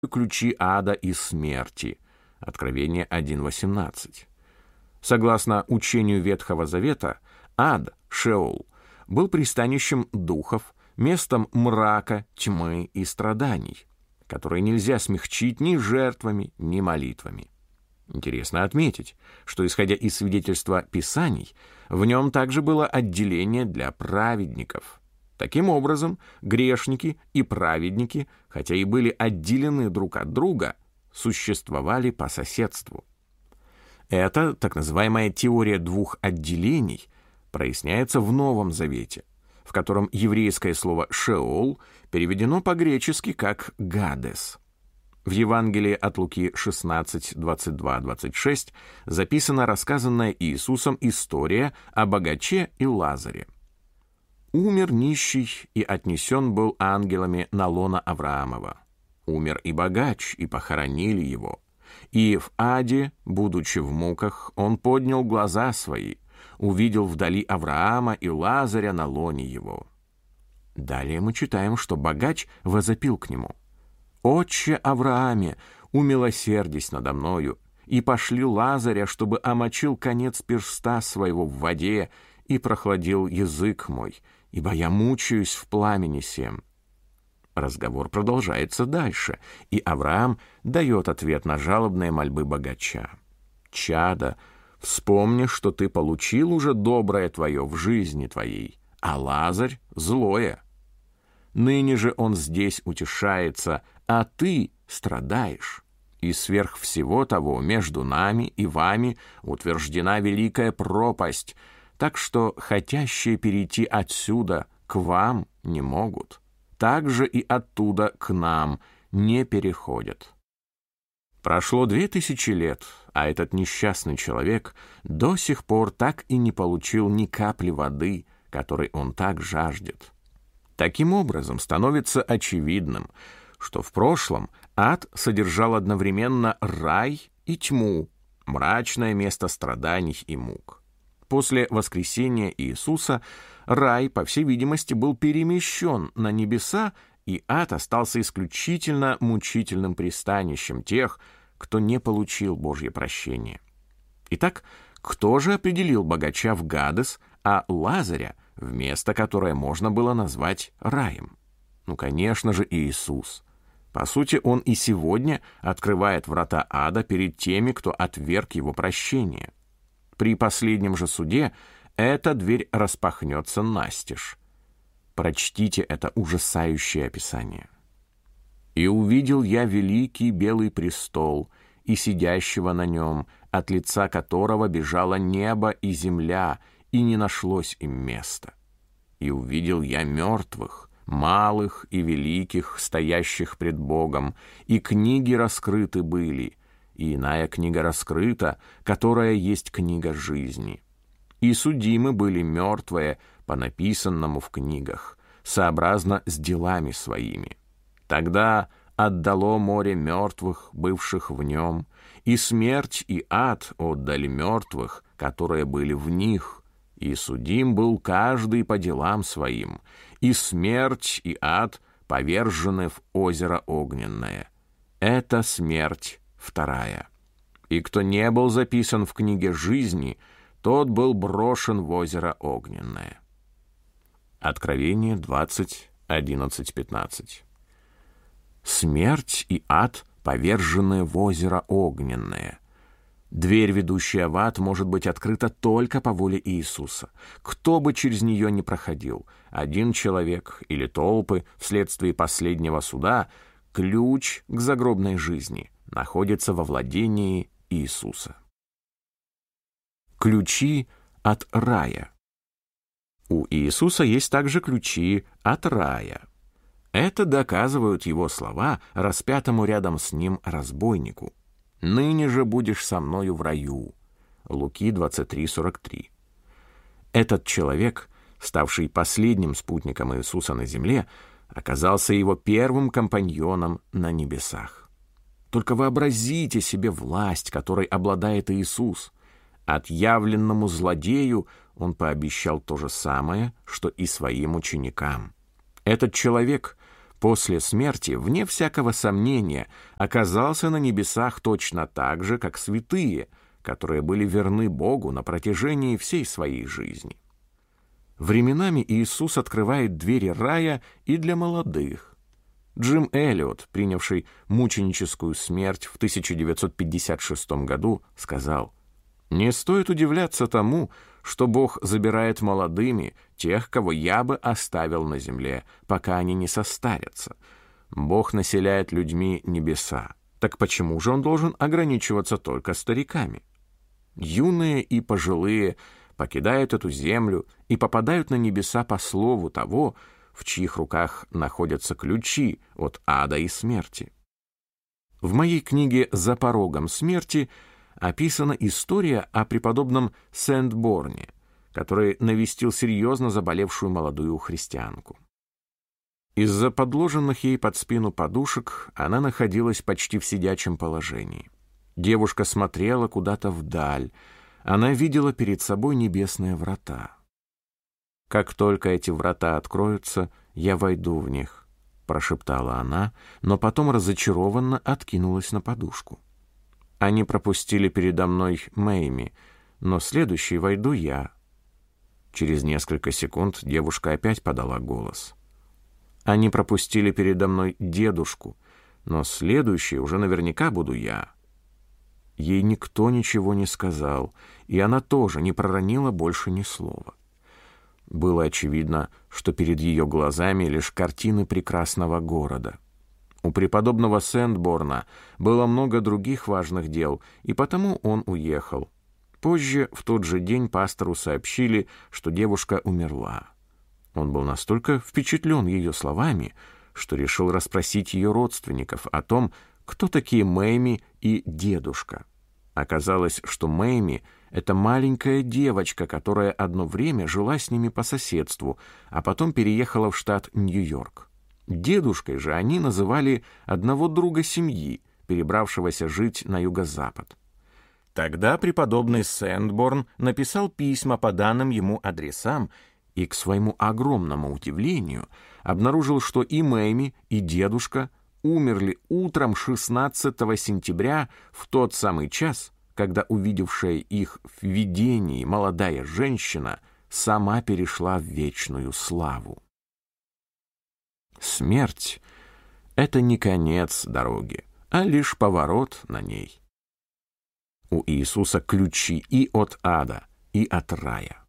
ключи ада и смерти. Откровение 1:18. Согласно учению Ветхого Завета, ад, Шеол, был пристанищем духов, местом мрака, тьмы и страданий, которые нельзя смягчить ни жертвами, ни молитвами. Интересно отметить, что, исходя из свидетельства Писаний, в нем также было отделение для праведников. Таким образом, грешники и праведники, хотя и были отделены друг от друга, существовали по соседству. Эта так называемая теория двух отделений проясняется в Новом Завете, в котором еврейское слово «шеол» переведено по-гречески как «гадес». В Евангелии от Луки 16, 22-26 записана рассказанная Иисусом история о богаче и Лазаре. «Умер нищий и отнесен был ангелами на лоно Авраамова. Умер и богач, и похоронили его. И в аде, будучи в муках, он поднял глаза свои, увидел вдали Авраама и Лазаря на лоне его». Далее мы читаем, что богач возопил к нему: «Отче Аврааме, умилосердись надо мною, и пошли Лазаря, чтобы омочил конец перста своего в воде и прохладил язык мой, ибо я мучаюсь в пламени сем». Разговор продолжается дальше, и Авраам дает ответ на жалобные мольбы богача. «Чадо, вспомни, что ты получил уже доброе твое в жизни твоей, а Лазарь — злое. Ныне же он здесь утешается, а ты страдаешь. И сверх всего того между нами и вами утверждена великая пропасть, так что хотящие перейти отсюда к вам не могут, так же и оттуда к нам не переходят». Прошло 2000 лет, а этот несчастный человек до сих пор так и не получил ни капли воды, которой он так жаждет. Таким образом, становится очевидным, что в прошлом ад содержал одновременно рай и тьму, мрачное место страданий и мук. После воскресения Иисуса рай, по всей видимости, был перемещен на небеса, и ад остался исключительно мучительным пристанищем тех, кто не получил Божье прощение. Итак, кто же определил богача в Гадес, а Лазаря в место, которое можно было назвать раем? Ну, конечно же, Иисус. По сути, он и сегодня открывает врата ада перед теми, кто отверг его прощение. При последнем же суде эта дверь распахнется настежь. Прочтите это ужасающее описание. «И увидел я великий белый престол, и сидящего на нем, от лица которого бежало небо и земля, и не нашлось им места. И увидел я мертвых, малых и великих, стоящих пред Богом, и книги раскрыты были, и иная книга раскрыта, которая есть книга жизни. И судимы были мертвые по написанному в книгах, сообразно с делами своими. Тогда отдало море мертвых, бывших в нем, и смерть и ад отдали мертвых, которые были в них, и судим был каждый по делам своим, и смерть и ад повержены в озеро огненное. Это смерть вторая. И кто не был записан в книге жизни, тот был брошен в озеро огненное». Откровение 20:11-15. Смерть и ад повержены в озеро огненное. Дверь, ведущая в ад, может быть открыта только по воле Иисуса. Кто бы через нее ни проходил, один человек или толпы, вследствие последнего суда, ключ к загробной жизни находится во владении Иисуса. Ключи от рая. У Иисуса есть также ключи от рая. Это доказывают его слова распятому рядом с ним разбойнику: «Ныне же будешь со мною в раю». Луки 23:43. Этот человек, ставший последним спутником Иисуса на земле, оказался его первым компаньоном на небесах. Только вообразите себе власть, которой обладает Иисус. Отъявленному злодею он пообещал то же самое, что и своим ученикам. Этот человек после смерти, вне всякого сомнения, оказался на небесах точно так же, как святые, которые были верны Богу на протяжении всей своей жизни. Временами Иисус открывает двери рая и для молодых. Джим Эллиот, принявший мученическую смерть в 1956 году, сказал: «Не стоит удивляться тому, что Бог забирает молодыми тех, кого я бы оставил на земле, пока они не состарятся. Бог населяет людьми небеса. Так почему же Он должен ограничиваться только стариками? Юные и пожилые покидают эту землю и попадают на небеса по слову того, в чьих руках находятся ключи от ада и смерти». В моей книге «За порогом смерти» описана история о преподобном Сэндборне, который навестил серьезно заболевшую молодую христианку. Из-за подложенных ей под спину подушек она находилась почти в сидячем положении. Девушка смотрела куда-то вдаль, она видела перед собой небесные врата. «Как только эти врата откроются, я войду в них», — прошептала она, но потом разочарованно откинулась на подушку. «Они пропустили передо мной Мэйми, но следующей войду я». Через несколько секунд девушка опять подала голос. «Они пропустили передо мной дедушку, но следующей уже наверняка буду я». Ей никто ничего не сказал, и она тоже не проронила больше ни слова. Было очевидно, что перед ее глазами лишь картины прекрасного города. У преподобного Сэндборна было много других важных дел, и потому он уехал. Позже, в тот же день, пастору сообщили, что девушка умерла. Он был настолько впечатлен ее словами, что решил расспросить ее родственников о том, кто такие Мэйми и дедушка. Оказалось, что Мэйми — это маленькая девочка, которая одно время жила с ними по соседству, а потом переехала в штат Нью-Йорк. Дедушкой же они называли одного друга семьи, перебравшегося жить на юго-запад. Тогда преподобный Сэндборн написал письма по данным ему адресам и, к своему огромному удивлению, обнаружил, что и Мэйми, и дедушка умерли утром 16 сентября в тот самый час, когда увидевшая их в видении молодая женщина сама перешла в вечную славу. Смерть — это не конец дороги, а лишь поворот на ней. У Иисуса ключи и от ада, и от рая.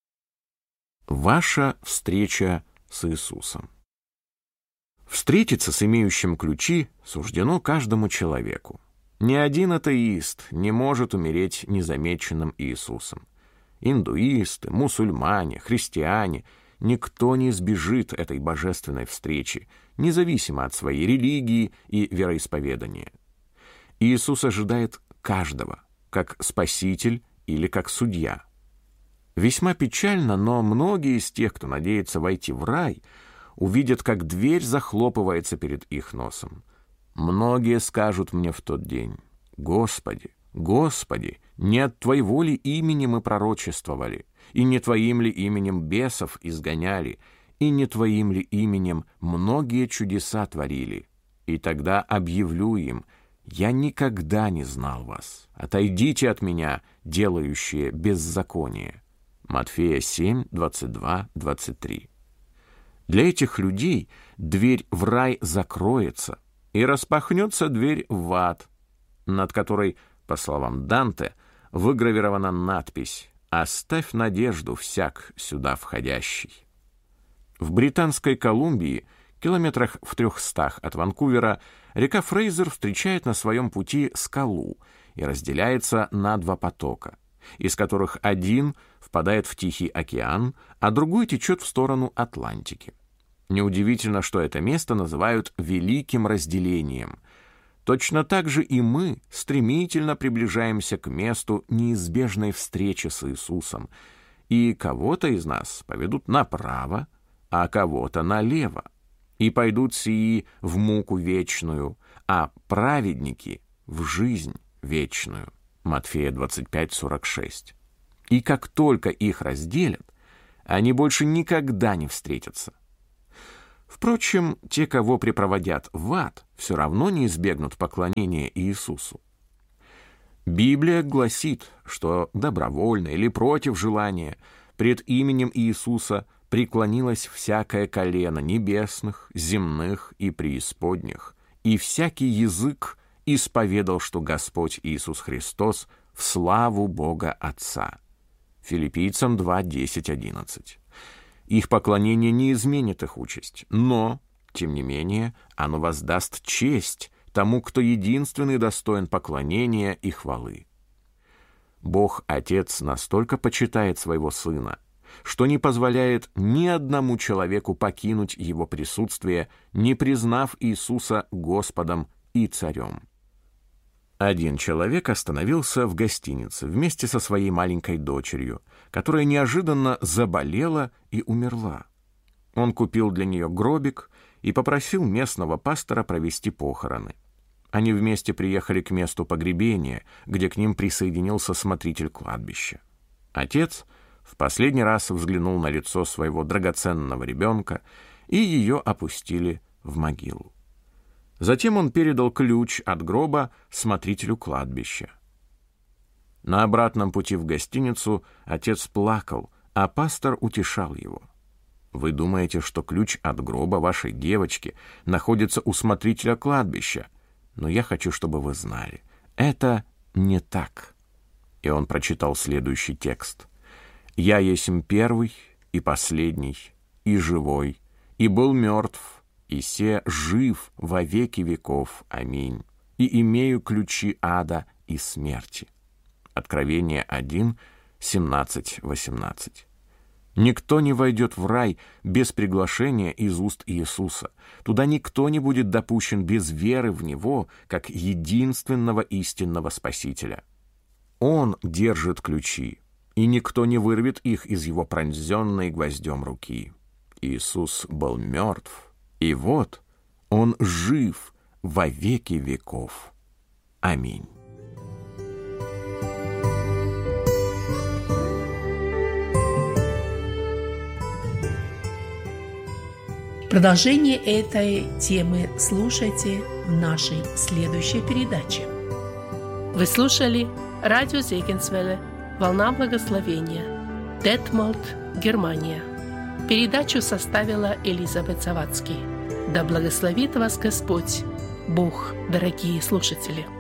Ваша встреча с Иисусом. Встретиться с имеющим ключи суждено каждому человеку. Ни один атеист не может умереть незамеченным Иисусом. Индуисты, мусульмане, христиане — никто не избежит этой божественной встречи, независимо от своей религии и вероисповедания. Иисус ожидает каждого, как Спаситель или как Судья. Весьма печально, но многие из тех, кто надеется войти в рай, увидят, как дверь захлопывается перед их носом. Многие скажут мне в тот день: «Господи, Господи, не от Твоего ли имени мы пророчествовали, и не Твоим ли именем бесов изгоняли, и не Твоим ли именем многие чудеса творили?» И тогда объявлю им: «Я никогда не знал вас. Отойдите от меня, делающие беззаконие». Матфея 7, 22, 23. Для этих людей дверь в рай закроется, и распахнется дверь в ад, над которой, по словам Данте, выгравирована надпись: «Оставь надежду всяк сюда входящий». В Британской Колумбии, километрах в 300 от Ванкувера, река Фрейзер встречает на своем пути скалу и разделяется на два потока, из которых один впадает в Тихий океан, а другой течет в сторону Атлантики. Неудивительно, что это место называют «великим разделением». Точно так же и мы стремительно приближаемся к месту неизбежной встречи с Иисусом, и кого-то из нас поведут направо, а кого-то налево, и пойдут сии в муку вечную, а праведники — в жизнь вечную. Матфея 25, 46. И как только их разделят, они больше никогда не встретятся. Впрочем, те, кого припроводят в ад, все равно не избегнут поклонения Иисусу. Библия гласит, что добровольно или против желания пред именем Иисуса преклонилось всякое колено небесных, земных и преисподних, и всякий язык исповедал, что Господь Иисус Христос в славу Бога Отца. Филиппийцам 2, 10, 11. Их поклонение не изменит их участь, но, тем не менее, оно воздаст честь тому, кто единственный достоин поклонения и хвалы. Бог Отец настолько почитает своего Сына, что не позволяет ни одному человеку покинуть Его присутствие, не признав Иисуса Господом и Царем. Один человек остановился в гостинице вместе со своей маленькой дочерью, которая неожиданно заболела и умерла. Он купил для нее гробик и попросил местного пастора провести похороны. Они вместе приехали к месту погребения, где к ним присоединился смотритель кладбища. Отец в последний раз взглянул на лицо своего драгоценного ребенка, и ее опустили в могилу. Затем он передал ключ от гроба смотрителю кладбища. На обратном пути в гостиницу отец плакал, а пастор утешал его. «Вы думаете, что ключ от гроба вашей девочки находится у смотрителя кладбища, но я хочу, чтобы вы знали, это не так». И он прочитал следующий текст. «Я есмь первый и последний, и живой, и был мертв, и се жив во веки веков. Аминь. И имею ключи ада и смерти». Откровение 1, 17, 18. Никто не войдет в рай без приглашения из уст Иисуса. Туда никто не будет допущен без веры в Него, как единственного истинного Спасителя. Он держит ключи, и никто не вырвет их из Его пронзенной гвоздем руки. Иисус был мертв, и вот Он жив во веки веков. Аминь. Продолжение этой темы слушайте в нашей следующей передаче. Вы слушали радио Зегенсвелле «Волна благословения», Детмолд, Германия. Передачу составила Элизабет Завадский. Да благословит вас Господь, Бог, дорогие слушатели!